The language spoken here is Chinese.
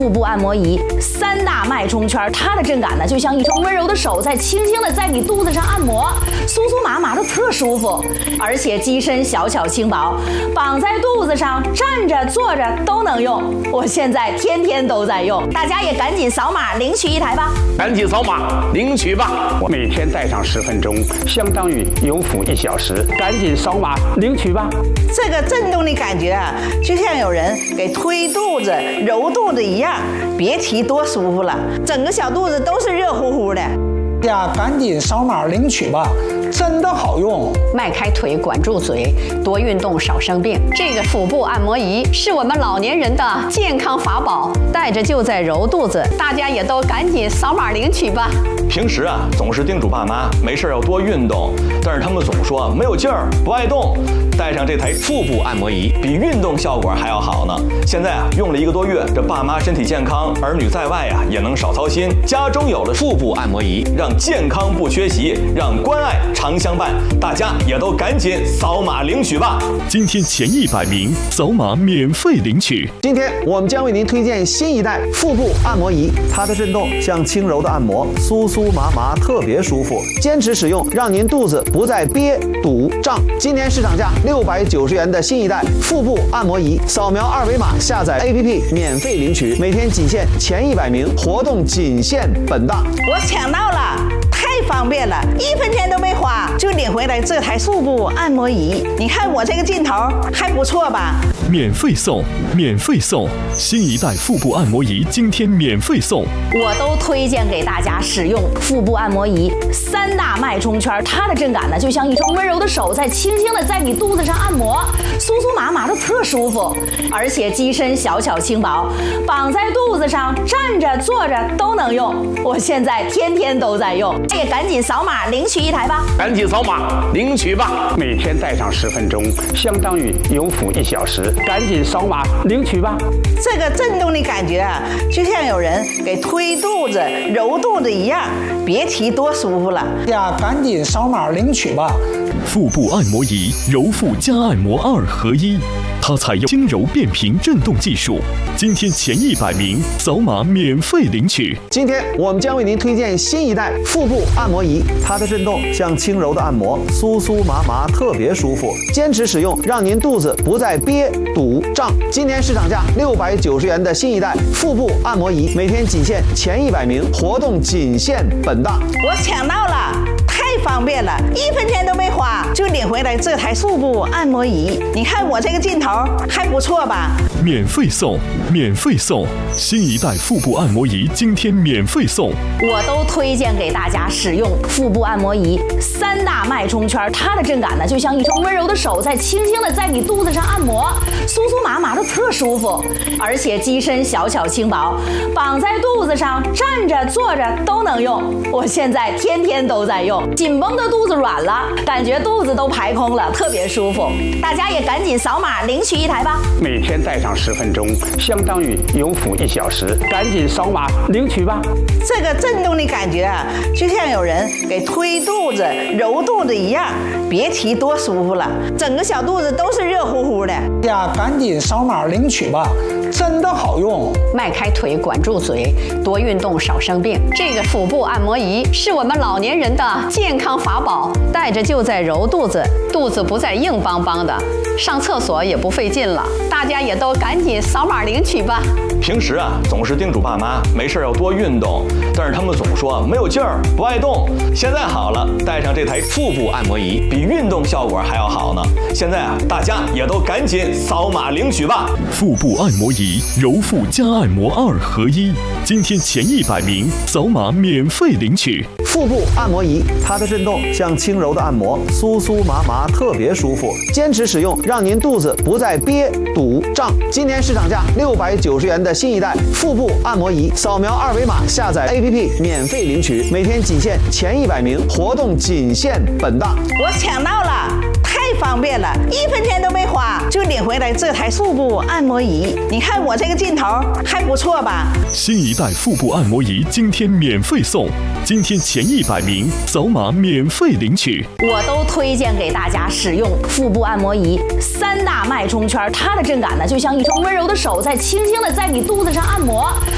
腹部按摩仪3大脉冲圈，它的震感呢，就像一双温柔的手在轻轻的在你肚子上按摩，酥酥麻麻的特舒服，而且机身小巧轻薄，绑在肚子上，站着坐着都能用。我现在天天都在用，大家也赶紧扫码领取一台吧！ 赶紧扫码领取吧！ 我每天戴上10分钟，相当于有辅1小时，赶紧扫码领取吧！ 这个震动的感觉啊，就像有人给推肚子、揉肚子一样，别提多舒服了，整个小肚子都是热乎乎的。 呀，赶紧扫码领取吧，真的好用！ 迈开腿，管住嘴，多运动，少生病。这个腹部按摩仪是我们老年人的健康法宝，带着就在揉肚子，大家也都赶紧扫码领取吧。 平时啊，总是叮嘱爸妈没事要多运动，但是他们总说没有劲儿，不爱动。带上这台腹部按摩仪，比运动效果还要好呢。现在啊，用了1个多月，这爸妈身体健康，儿女在外啊也能少操心。家中有了腹部按摩仪，让健康不缺席，让关爱常相伴。大家也都赶紧扫码领取吧！ 今天前100名扫码免费领取。 今天我们将为您推荐新一代腹部按摩仪，它的震动像轻柔的按摩，酥酥麻麻，特别舒服。坚持使用，让您肚子不再憋、堵、胀。今年市场价690元的新一代腹部按摩仪，扫描2维码下载 APP 免费领取，每天仅限前100名，活动仅限本档。 我抢到了，太方便了，1分钱都没花就领回来这台腹部按摩仪。你看我这个劲头还不错吧？ 免费送，免费送！新一代腹部按摩仪今天免费送。 我都推荐给大家使用腹部按摩仪3大脉冲圈，它的震感呢，就像一双温柔的手在轻轻的在你肚子上按摩，酥酥麻麻的特舒服，而且机身小巧轻薄，绑在肚子上，站着坐着都能用。我现在天天都在用，也赶紧扫码领取一台吧！ 赶紧扫码领取吧！ 每天戴上10分钟，相当于有辅1小时，赶紧扫码领取吧！ 这个震动的感觉啊，就像有人给推肚子、揉肚子一样，别提多舒服了。 呀，赶紧扫码领取吧！ 腹部按摩仪揉腹加按摩2合1，它采用轻柔变频震动技术。今天前100名扫码免费领取。 今天我们将为您推荐新一代腹部按摩仪，它的震动像轻柔的按摩，酥酥麻麻，特别舒服。坚持使用，让您肚子不再憋、堵、胀。今年市场价690元的新一代腹部按摩仪，每天仅限前100名，活动仅限本档。 我抢到了，太方便了，1分钱都没花就领回来这台腹部按摩仪。你看我这个劲头还不错吧？ 免费送，免费送！新一代腹部按摩仪今天免费送。 我都推荐给大家使用腹部按摩仪3大脉冲圈，它的震感呢，就像一双温柔的手在轻轻的在你肚子上按摩，酥酥麻麻的特舒服，而且机身小巧轻薄，绑在肚子上，站着坐着都能用。我现在天天都在用，紧绷的肚子软了，感觉肚子都排空了，特别舒服。大家也赶紧扫码领取一台吧！ 每天戴上10分钟，相当于有辅1小时，赶紧扫码领取吧！ 这个震动的感觉啊，就像有人给推肚子、揉肚子一样，别提多舒服了，整个小肚子都是热乎乎的。 呀，赶紧扫码领取吧，真的好用！ 迈开腿，管住嘴，多运动，少生病。这个腹部按摩仪是我们老年人的健康法宝，带着就在揉肚子，肚子不再硬邦邦的，上厕所也不费劲了。大家也都赶紧扫码领取吧！ 平时啊，总是叮嘱爸妈没事要多运动，但是他们总说没有劲儿，不爱动。现在好了，带上这台腹部按摩仪，比运动效果还要好呢。现在啊，大家也都赶紧扫码领取吧！ 腹部按摩仪揉腹加按摩2合1，今天前100名扫码免费领取。 腹部按摩仪，它的震动像轻柔的按摩，酥酥麻麻，特别舒服。坚持使用，让您肚子不再憋、堵、胀。今年市场价690元的新一代腹部按摩仪，扫描2维码下载 APP 免费领取，每天仅限前100名，活动仅限本档。 我抢到了，太方便了，1分钱都没花就领回来这台腹部按摩仪。你看我这个劲头还不错吧？ 新一代腹部按摩仪今天免费送。今天前100名扫码免费领取。 我都推荐给大家使用腹部按摩仪3大脉冲圈，它的震感呢，就像一双温柔的手在轻轻的在你肚子上按摩，